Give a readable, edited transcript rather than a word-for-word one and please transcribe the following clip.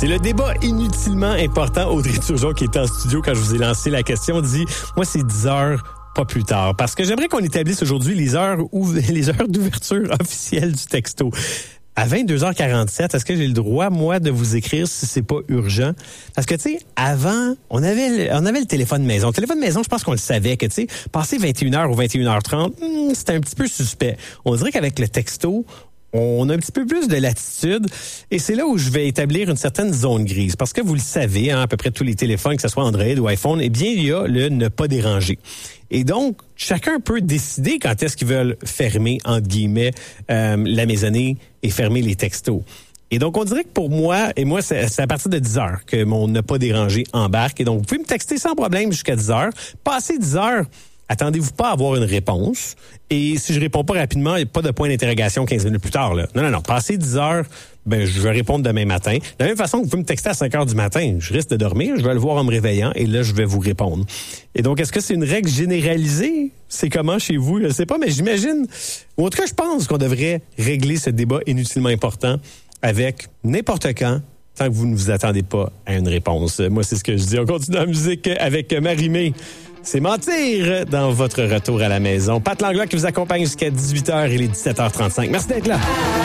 C'est le débat inutilement important. Audrey Turgeon, qui était en studio quand je vous ai lancé la question, dit « Moi, c'est 10 heures, pas plus tard. » Parce que j'aimerais qu'on établisse aujourd'hui les heures d'ouverture officielles du texto. À 22h47, est-ce que j'ai le droit, moi, de vous écrire si c'est pas urgent? Parce que, tu sais, avant, on avait le téléphone maison. Le téléphone maison, je pense qu'on le savait que, tu sais, passer 21h ou 21h30, c'était un petit peu suspect. On dirait qu'avec le texto, on a un petit peu plus de latitude et c'est là où je vais établir une certaine zone grise. Parce que vous le savez, à peu près tous les téléphones, que ce soit Android ou iPhone, eh bien, il y a le ne pas déranger. Et donc, chacun peut décider quand est-ce qu'ils veulent fermer, entre guillemets, la maisonnée et fermer les textos. Et donc, on dirait que pour moi, c'est à partir de 10 heures que mon ne pas déranger embarque. Et donc, vous pouvez me texter sans problème jusqu'à 10 heures. Passez 10 heures, attendez-vous pas à avoir une réponse. Et si je réponds pas rapidement, il n'y a pas de point d'interrogation 15 minutes plus tard. Là. Non. Passez 10 heures, je vais répondre demain matin. De la même façon que vous pouvez me texter à 5 heures du matin, je risque de dormir, je vais le voir en me réveillant et là, je vais vous répondre. Et donc, est-ce que c'est une règle généralisée? C'est comment chez vous? Je ne sais pas, mais j'imagine, ou en tout cas, je pense qu'on devrait régler ce débat inutilement important avec n'importe quand, tant que vous ne vous attendez pas à une réponse. Moi, c'est ce que je dis. On continue la musique avec Marie-Mé. C'est mentir dans votre retour à la maison. Pat Langlois qui vous accompagne jusqu'à 18h et les 17h35. Merci d'être là.